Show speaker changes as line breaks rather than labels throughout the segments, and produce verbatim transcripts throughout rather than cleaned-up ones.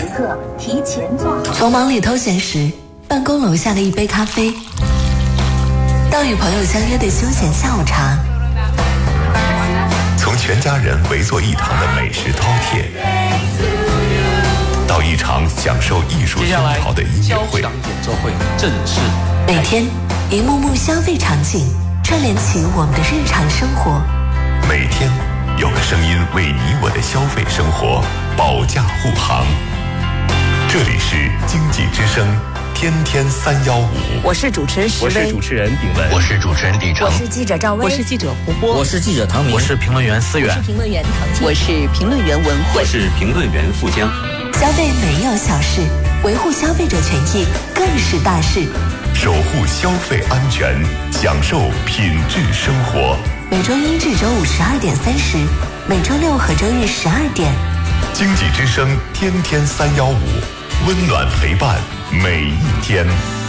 时刻提前做好。
从忙里偷闲时，办公楼下的一杯咖啡，到与朋友相约的休闲下午茶，
从全家人围坐一堂的美食饕餮，到一场享受艺术熏陶的音乐会，
演奏会正式。
每天一幕幕消费场景串联起我们的日常生活，
每天有个声音为你我的消费生活保驾护航。这里是经济之声天天三幺五，
我是主持人石薇，
我是主持人炳文，
我是主持人李成，
我是记者赵薇，
我是记者胡波，
我是记者唐明，
我是评论员思远，
我是评论员唐静，
我是评论员文慧，
我是评论员富江。
消费没有小事，维护消费者权益更是大事。
守护消费安全，享受品质生活。
每周一至周五十二点三十，每周六和周日十二点。
经济之声天天三幺五，温暖陪伴每一天。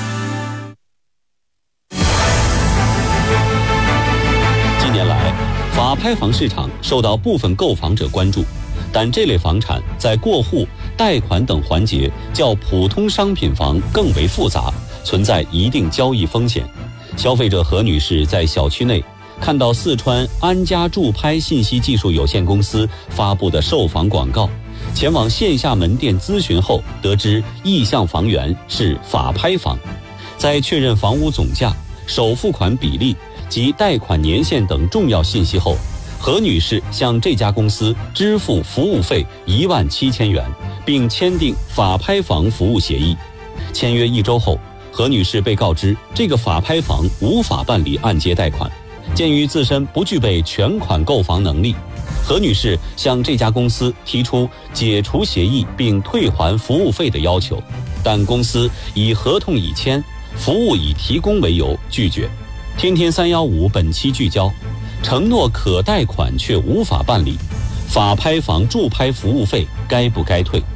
近年来，法拍房市场受到部分购房者关注，但这类房产在过户、贷款等环节较普通商品房更为复杂，存在一定交易风险。消费者何女士在小区内看到四川安家住拍信息技术有限公司发布的售房广告，前往线下门店咨询后，得知意向房源是法拍房。在确认房屋总价、首付款比例及贷款年限等重要信息后，何女士向这家公司支付服务费一万七千元，并签订法拍房服务协议。签约一周后，何女士被告知这个法拍房无法办理按揭贷款。鉴于自身不具备全款购房能力，何女士向这家公司提出解除协议并退还服务费的要求，但公司以合同已签、服务已提供为由拒绝。天天三幺五本期聚焦：承诺可贷款却无法办理，法拍房驻拍服务费该不该退？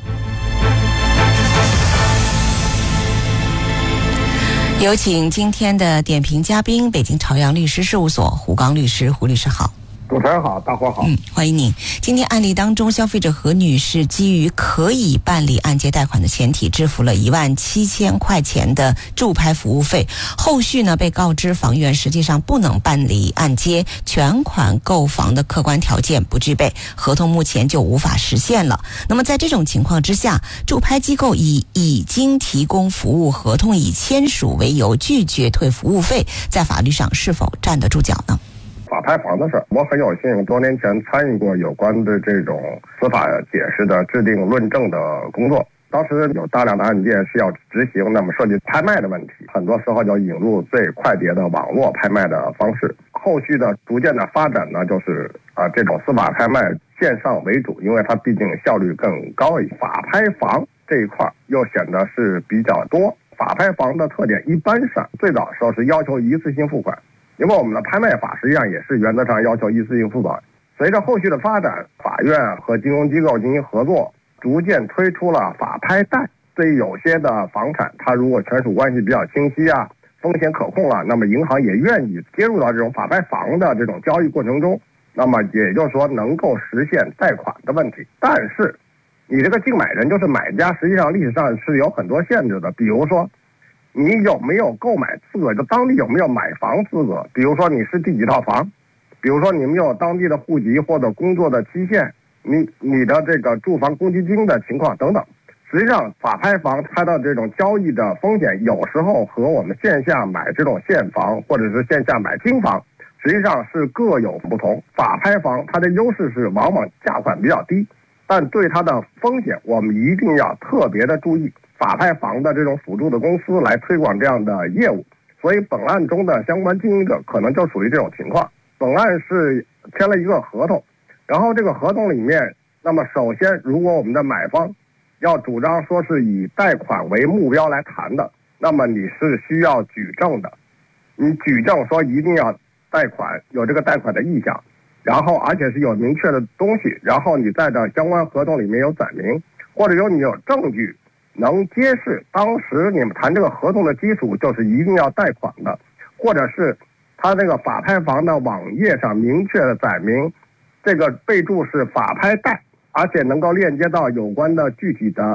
有请今天的点评嘉宾，北京朝阳律师事务所胡刚律师。胡律师好。
主持人好，大伙好。
嗯，欢迎您。今天案例当中，消费者何女士基于可以办理按揭贷款的前提，支付了一万七千块钱的驻拍服务费。后续呢，被告知房源实际上不能办理按揭，全款购房的客观条件不具备，合同目前就无法实现了。那么在这种情况之下，驻拍机构以已经提供服务、合同已签署为由拒绝退服务费，在法律上是否站得住脚呢？
法拍房的事，我很有幸多年前参与过有关的这种司法解释的制定论证的工作。当时有大量的案件是要执行，那么涉及拍卖的问题，很多时候就引入最快捷的网络拍卖的方式。后续的逐渐的发展呢，就是啊、呃、这种司法拍卖线上为主，因为它毕竟效率更高一些。法拍房这一块又显得是比较多。法拍房的特点一般上最早时候是要求一次性付款。因为我们的拍卖法实际上也是原则上要求一次性付款。随着后续的发展，法院和金融机构进行合作，逐渐推出了法拍贷。对于有些的房产，它如果权属关系比较清晰啊，风险可控了，那么银行也愿意接入到这种法拍房的这种交易过程中，那么也就是说能够实现贷款的问题。但是你这个竞买人就是买家，实际上历史上是有很多限制的，比如说你有没有购买资格，就当地有没有买房资格，比如说你是第几套房，比如说你没有当地的户籍或者工作的期限，你你的这个住房公积金的情况等等。实际上法拍房它的这种交易的风险有时候和我们线下买这种现房或者是线下买新房实际上是各有不同。法拍房它的优势是往往价款比较低，但对它的风险我们一定要特别的注意。法拍房的这种辅助的公司来推广这样的业务，所以本案中的相关经营者可能就属于这种情况。本案是签了一个合同，然后这个合同里面，那么首先如果我们的买方要主张说是以贷款为目标来谈的，那么你是需要举证的。你举证说一定要贷款，有这个贷款的意向，然后而且是有明确的东西，然后你在这相关合同里面有载明，或者有你有证据能揭示当时你们谈这个合同的基础就是一定要贷款的，或者是他那个法拍房的网页上明确的载明这个备注是法拍贷，而且能够链接到有关的具体的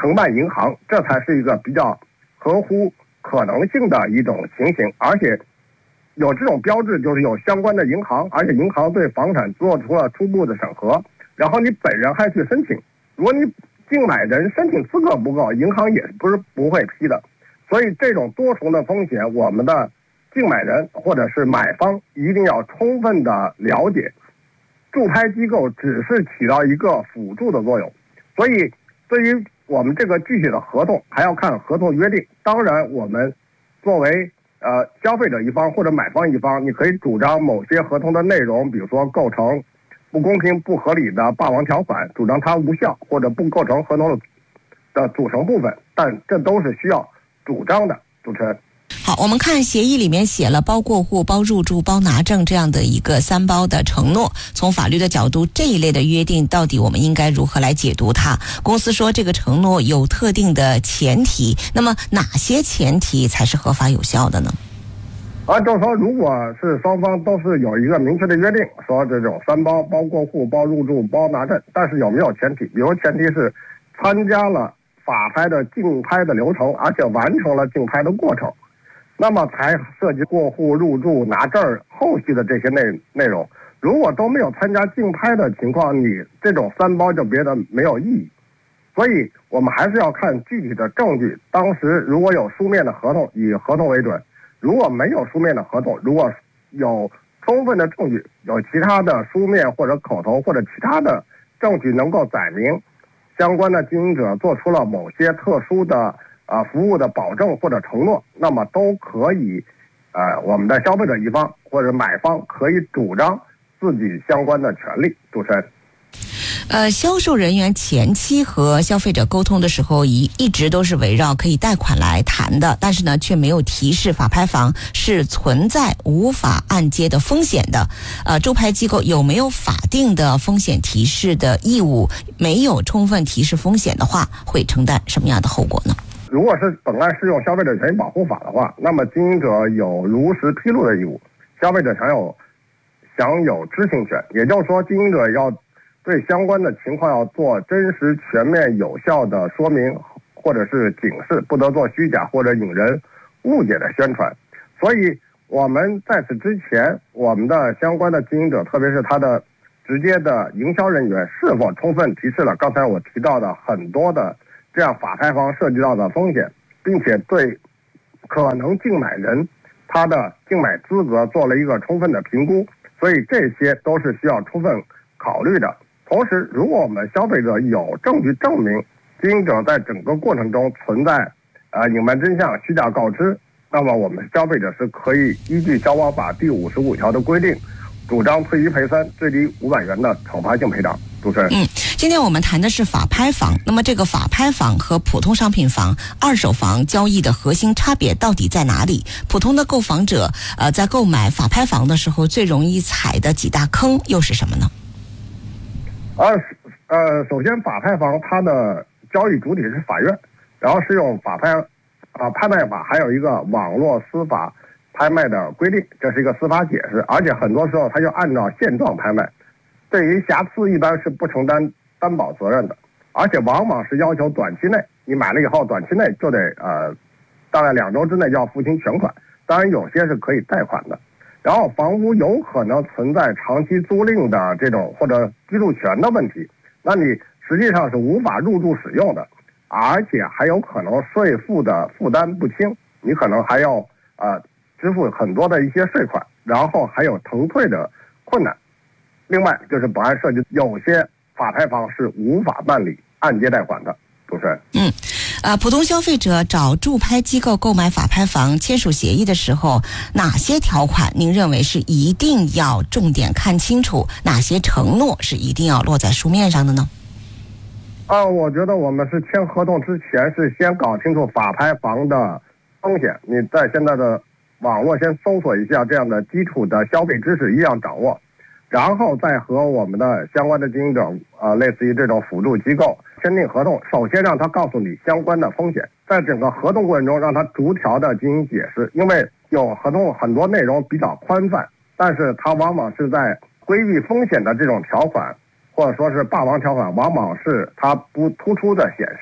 承办银行，这才是一个比较合乎可能性的一种情形。而且有这种标志，就是有相关的银行，而且银行对房产做出了初步的审核，然后你本人还去申请。如果你竞买人申请资格不够，银行也不是不会批的。所以这种多重的风险，我们的竞买人或者是买方一定要充分的了解。驻拍机构只是起到一个辅助的作用，所以对于我们这个具体的合同，还要看合同约定。当然，我们作为呃消费者一方或者买方一方，你可以主张某些合同的内容，比如说构成不公平、不合理的霸王条款，主张它无效，或者不构成合同的的组成部分，但这都是需要主张的。主持人。
好，我们看协议里面写了包过户、包入住、包拿证这样的一个三包的承诺。从法律的角度，这一类的约定到底我们应该如何来解读它？公司说这个承诺有特定的前提，那么哪些前提才是合法有效的呢？
啊，就是说，如果是双方都是有一个明确的约定，说这种三包，包过户、包入住、包拿证，但是有没有前提？比如前提是参加了法拍的竞拍的流程，而且完成了竞拍的过程，那么才涉及过户、入住、拿证后续的这些内内容。如果都没有参加竞拍的情况，你这种三包就别的没有意义。所以我们还是要看具体的证据。当时如果有书面的合同，以合同为准；如果没有书面的合同，如果有充分的证据，有其他的书面或者口头或者其他的证据能够载明相关的经营者做出了某些特殊的啊，服务的保证或者承诺，那么都可以，呃，我们的消费者一方或者买方可以主张自己相关的权利。主持人，
呃，销售人员前期和消费者沟通的时候，一一直都是围绕可以贷款来谈的，但是呢，却没有提示法拍房是存在无法按揭的风险的。呃，驻拍机构有没有法定的风险提示的义务？没有充分提示风险的话，会承担什么样的后果呢？
如果是本案适用消费者权益保护法的话，那么经营者有如实披露的义务，消费者享有享有知情权。也就是说，经营者要对相关的情况要做真实、全面、有效的说明或者是警示，不得做虚假或者引人误解的宣传。所以我们在此之前，我们的相关的经营者，特别是他的直接的营销人员，是否充分提示了刚才我提到的很多的这样法拍房涉及到的风险，并且对可能竞买人他的竞买资格做了一个充分的评估，所以这些都是需要充分考虑的。同时，如果我们消费者有证据证明经营者在整个过程中存在呃隐瞒真相、虚假告知，那么我们消费者是可以依据消保法第五十五条的规定，主张退一赔三，最低五百元的惩罚性赔偿。主持人，
嗯，今天我们谈的是法拍房。那么这个法拍房和普通商品房、二手房交易的核心差别到底在哪里？普通的购房者呃在购买法拍房的时候，最容易踩的几大坑又是什么呢？
呃呃，首先法拍房它的交易主体是法院，然后是用法拍啊、呃、拍卖法，还有一个网络司法拍卖的规定，这是一个司法解释。而且很多时候它就按照现状拍卖，对于瑕疵一般是不承担担保责任的，而且往往是要求短期内，你买了以后短期内就得呃大概两周之内就要付清全款，当然有些是可以贷款的。然后房屋有可能存在长期租赁的这种或者居住权的问题，那你实际上是无法入住使用的，而且还有可能税负的负担不轻，你可能还要呃支付很多的一些税款，然后还有腾退的困难。另外就是本案涉及有些法拍房是无法办理按揭贷款的。主持人，
嗯，呃，普通消费者找驻拍机构购买法拍房签署协议的时候，哪些条款您认为是一定要重点看清楚？哪些承诺是一定要落在书面上的呢？
啊，我觉得我们是签合同之前是先搞清楚法拍房的风险。你在现在的网络先搜索一下这样的基础的消费知识，一样掌握，然后再和我们的相关的经营者，呃，类似于这种辅助机构签订合同。首先让他告诉你相关的风险，在整个合同过程中让他逐条的进行解释，因为有合同很多内容比较宽泛，但是它往往是在规避风险的这种条款，或者说是霸王条款，往往是它不突出的显示。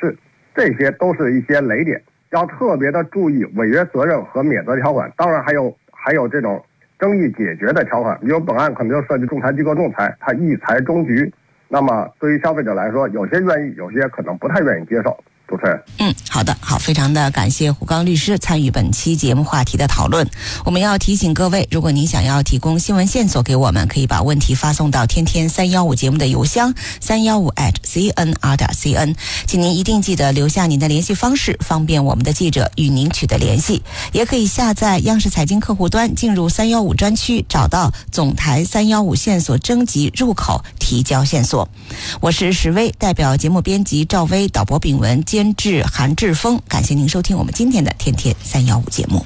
这些都是一些雷点，要特别的注意违约责任和免责条款。当然还有还有这种争议解决的条款，比如本案可能就涉及仲裁机构仲裁，它一裁终局。那么对于消费者来说，有些愿意，有些可能不太愿意接受。主持人，
嗯，好的，好，非常的感谢胡刚律师参与本期节目话题的讨论。我们要提醒各位，如果您想要提供新闻线索给我们，可以把问题发送到天天三幺五节目的邮箱三幺五 at c n r 点 c n， 请您一定记得留下您的联系方式，方便我们的记者与您取得联系。也可以下载央视财经客户端，进入三幺五专区，找到总台三幺五线索征集入口，提交线索。我是石薇，代表节目编辑赵薇，导播炳文，监制韩志峰，感谢您收听我们今天的天天三幺五节目。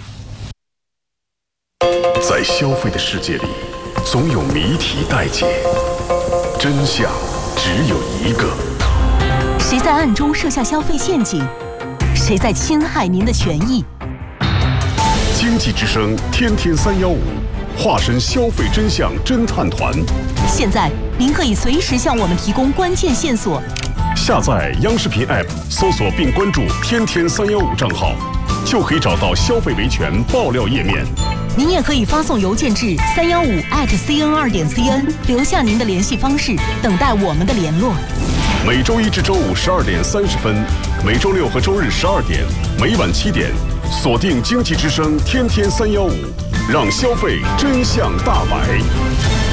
在消费的世界里，总有谜题待解，真相只有一个。
谁在暗中设下消费陷阱？谁在侵害您的权益？
经济之声天天三幺五，化身消费真相侦探团。
现在您可以随时向我们提供关键线索。
下载央视频 App， 搜索并关注“天天三幺五”账号，就可以找到消费维权爆料页面。
您也可以发送邮件至三幺五 at c n 二点 c n， 留下您的联系方式，等待我们的联络。
每周一至周五十二点三十分，每周六和周日十二点，每晚七点，锁定经济之声天天三幺五，让消费真相大白。